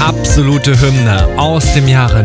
absolute Hymne aus dem Jahre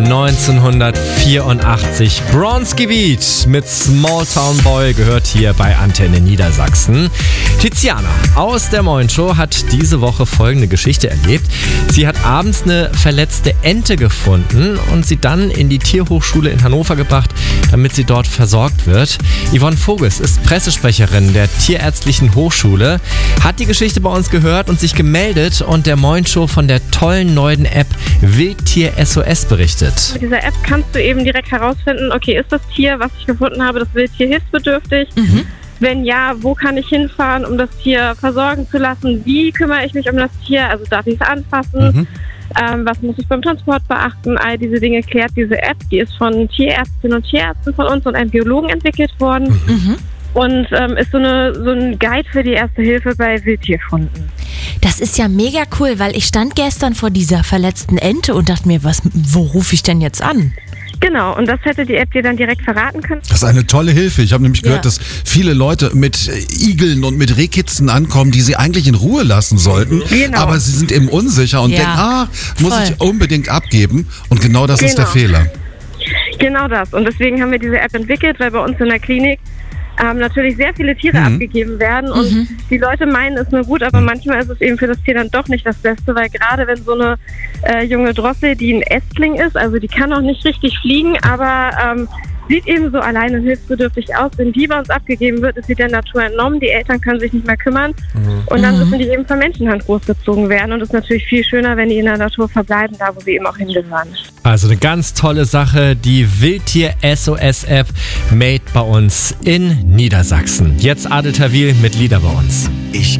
1984. Bronski Beat mit Small Town Boy gehört hier bei Antenne Niedersachsen. Tiziana aus der Moin Show hat diese Woche folgende Geschichte erlebt. Sie hat abends eine verletzte Ente gefunden und sie dann in die Tierhochschule in Hannover gebracht, damit sie dort versorgt wird. Yvonne Voges ist Pressesprecherin der Tierärztlichen Hochschule, hat die Geschichte bei uns gehört und sich gemeldet und der Moin Show von der tollen neuen App Wildtier SOS berichtet. Mit dieser App kannst du eben direkt herausfinden, okay, ist das Tier, was ich gefunden habe, das Wildtier hilfsbedürftig? Wenn ja, wo kann ich hinfahren, um das Tier versorgen zu lassen? Wie kümmere ich mich um das Tier? Also darf ich es anfassen? Was muss ich beim Transport beachten? All diese Dinge klärt diese App. Die ist von Tierärztinnen und Tierärzten von uns und einem Biologen entwickelt worden. Und ist so ein Guide für die Erste Hilfe bei Wildtierfunden. Das ist ja mega cool, weil ich stand gestern vor dieser verletzten Ente und dachte mir, wo rufe ich denn jetzt an? Genau, und das hätte die App dir dann direkt verraten können. Das ist eine tolle Hilfe. Ich habe nämlich gehört, dass viele Leute mit Igeln und mit Rehkitzen ankommen, die sie eigentlich in Ruhe lassen sollten. Genau. Aber sie sind eben unsicher und denken, muss ich unbedingt abgeben. Und genau das ist der Fehler. Genau das. Und deswegen haben wir diese App entwickelt, weil bei uns in der Klinik natürlich sehr viele Tiere abgegeben werden und die Leute meinen, es ist nur gut, aber manchmal ist es eben für das Tier dann doch nicht das Beste, weil gerade wenn so eine junge Drossel, die ein Ästling ist, also die kann auch nicht richtig fliegen, aber sieht eben so allein und hilfsbedürftig aus. Wenn die bei uns abgegeben wird, ist sie der Natur entnommen, die Eltern können sich nicht mehr kümmern und dann müssen die eben von Menschenhand großgezogen werden und es ist natürlich viel schöner, wenn die in der Natur verbleiben, da wo sie eben auch hingehören. Also eine ganz tolle Sache, die Wildtier SOS App made bei uns in Niedersachsen. Jetzt Adel Tawil mit Lieder bei uns. Ich